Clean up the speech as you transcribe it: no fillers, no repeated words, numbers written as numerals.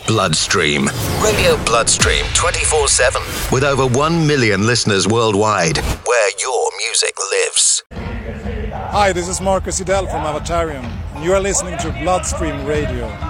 Bloodstream. Radio Bloodstream 24/7. With over 1 million listeners worldwide. Where your music lives. Hi, this is Marcus Idell from Avatarium. And you are listening to Bloodstream Radio.